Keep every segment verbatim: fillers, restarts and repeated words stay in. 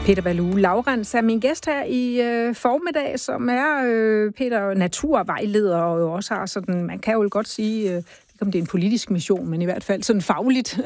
Peter Balue Laurens er min gæst her i øh, formiddag, som er øh, Peter naturvejleder, og jo også har sådan, man kan jo godt sige, øh, om det er en politisk mission, men i hvert fald sådan fagligt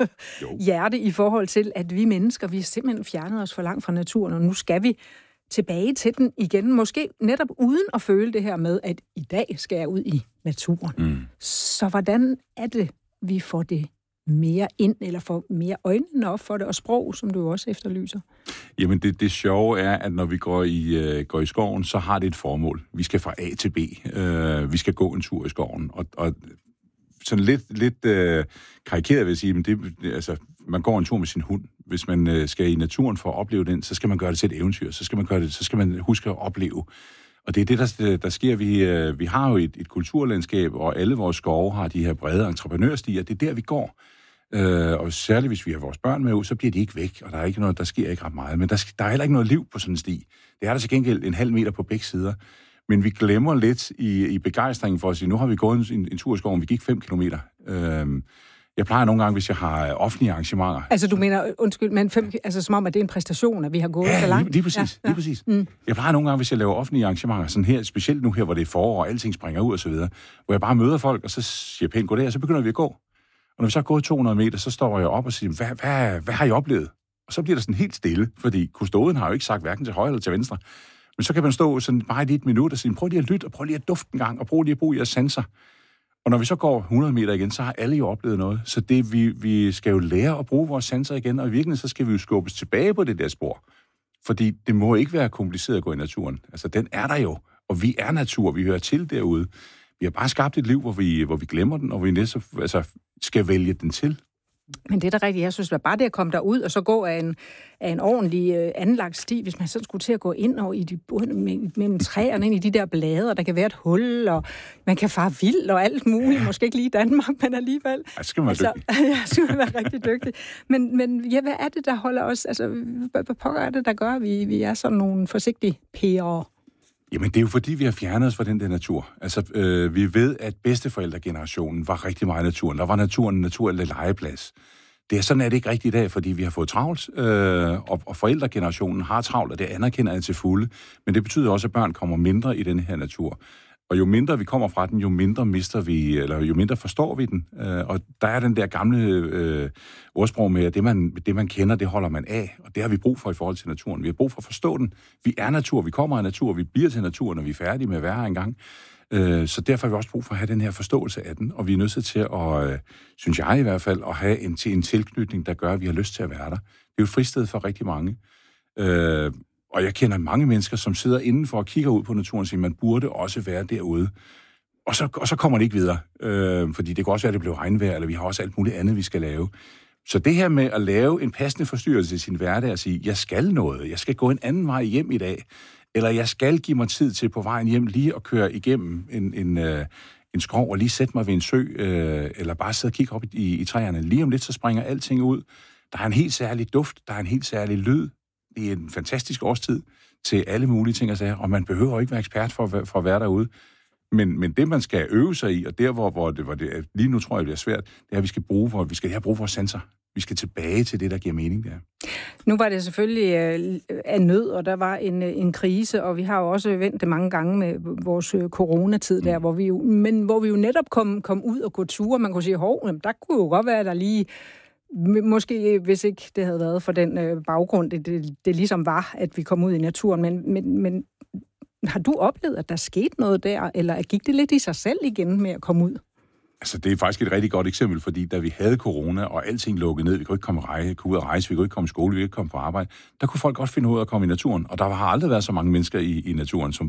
hjerte i forhold til, at vi mennesker, vi har simpelthen fjernet os for langt fra naturen, og nu skal vi tilbage til den igen. Måske netop uden at føle det her med, at i dag skal jeg ud i naturen. Mm. Så hvordan er det, vi får det mere ind, eller får mere øjnene op for det, og sprog, som du også efterlyser? Jamen, det, det sjove er, at når vi går i, øh, går i skoven, så har det et formål. Vi skal fra A til B. Øh, vi skal gå en tur i skoven. Og, og sådan lidt, lidt øh, karikeret vil jeg sige, men det, det, altså, man går en tur med sin hund. Hvis man øh, skal i naturen for at opleve den, så skal man gøre det til et eventyr. Så skal man, gøre det, så skal man huske at opleve. Og det er det, der, der sker. Vi, øh, vi har jo et, et kulturlandskab, og alle vores skove har de her brede entreprenørstier. Det er der, vi går. Øh, og særligt hvis vi har vores børn med ud, så bliver de ikke væk, og der er ikke noget, der sker ikke ret meget. Men der, der er heller ikke noget liv på sådan en sti. Det er der til gengæld en halv meter på begge sider. Men vi glemmer lidt i, i begejstringen for at sige, nu har vi gået en, en tur i skoven, vi gik fem kilometer. Øh, jeg plejer nogle gange, hvis jeg har offentlige arrangementer. Altså du mener, undskyld, men fem, altså som om, at det er en præstation, at vi har gået ja, så langt? Lige, lige præcis. Ja, ja. Lige præcis. Mm. Jeg plejer nogle gange, hvis jeg laver offentlige arrangementer, sådan her, specielt nu her, hvor det er forår, og alting springer ud og så videre, hvor jeg bare møder folk, og så siger jeg pænt goddag, og så begynder vi at gå. Og når vi så har gået to hundrede meter, så står jeg op og siger, hvad, hvad, hvad har I oplevet? Og så bliver der sådan helt stille, fordi kustoden har jo ikke sagt hverken til højre eller til venstre. Men så kan man stå sådan bare lige et minut og sige, prøv lige at lytte, og prøv lige at dufte en gang, og prøv lige at bruge jeres sanser. Og når vi så går hundrede meter igen, så har alle jo oplevet noget. Så det, vi, vi skal jo lære at bruge vores sanser igen, og i virkeligheden så skal vi jo skubbes tilbage på det der spor. Fordi det må ikke være kompliceret at gå i naturen. Altså, den er der jo, og vi er natur, vi hører til derude. Vi har bare skabt et liv, hvor vi, hvor vi glemmer den, og vi næste, altså, skal vælge den til. Men det er da rigtigt. Jeg synes, at bare det at komme derud, og så gå af en, af en ordentlig øh, anlagt sti, hvis man sådan skulle til at gå ind og i de, mellem træerne, ind i de der blade, og der kan være et hul, og man kan fare vild og alt muligt. Ja. Måske ikke lige i Danmark, men alligevel. Ja, skal man være altså, dygtig. Ja, skal man være rigtig dygtig. Men, men ja, hvad er det, der holder os? Altså, hvad pokker er det, der gør, at vi, vi er sådan nogle forsigtige pære? Jamen, det er jo fordi, vi har fjernet os fra den der natur. Altså, øh, vi ved, at bedsteforældregenerationen var rigtig meget i naturen. Der var naturen en naturlig legeplads. Det er sådan, er det ikke rigtigt i dag, fordi vi har fået travlt, øh, og, og forældregenerationen har travlt, og det anerkender jeg til fulde. Men det betyder også, at børn kommer mindre i den her natur. Og jo mindre vi kommer fra den, jo mindre mister vi, eller jo mindre forstår vi den. Øh, og der er den der gamle øh, ordsprog med, at det man, det, man kender, det holder man af. Og det har vi brug for i forhold til naturen. Vi har brug for at forstå den. Vi er natur, vi kommer af natur, vi bliver til natur, når vi er færdige med at være her engang. Øh, så derfor har vi også brug for at have den her forståelse af den. Og vi er nødt til at, øh, synes jeg i hvert fald, at have en, en tilknytning, der gør, at vi har lyst til at være der. Det er jo et fristed for rigtig mange. Øh, Og jeg kender mange mennesker, som sidder indenfor og kigger ud på naturen og siger, man burde også være derude. Og så, og så kommer det ikke videre, øh, fordi det kan også være, at det bliver regnvejr, eller vi har også alt muligt andet, vi skal lave. Så det her med at lave en passende forstyrrelse i sin hverdag og sige, jeg skal noget, jeg skal gå en anden vej hjem i dag, eller jeg skal give mig tid til på vejen hjem lige at køre igennem en, en, øh, en skov og lige sætte mig ved en sø, øh, eller bare sidde og kigge op i, i træerne. Lige om lidt, så springer alting ud. Der er en helt særlig duft, der er en helt særlig lyd. Det er en fantastisk årstid til alle mulige ting at sige, og man behøver ikke være ekspert for, for at være derude. Men, men det, man skal øve sig i, og der, hvor, hvor, det, hvor det lige nu tror jeg, det bliver svært, det er, at vi skal bruge, hvor, vi skal have brug for sensor. Vi skal tilbage til det, der giver mening der. Nu var det selvfølgelig øh, af nød, og der var en, en krise, og vi har jo også vendt det mange gange med vores øh, coronatid der, mm. hvor vi jo, men hvor vi jo netop kom, kom ud og gå ture. Man kunne sige, hov, der kunne jo godt være, der lige måske, hvis ikke det havde været for den øh, baggrund, det, det, det ligesom var, at vi kom ud i naturen. Men, men, men har du oplevet, at der skete noget der, eller gik det lidt i sig selv igen med at komme ud? Altså, det er faktisk et rigtig godt eksempel, fordi da vi havde corona, og alting lukkede ned, vi kunne ikke komme rejse, kunne ud og rejse, vi kunne ikke komme i skole, vi kunne ikke komme på arbejde, der kunne folk godt finde ud af at komme i naturen. Og der har aldrig været så mange mennesker i, i naturen, som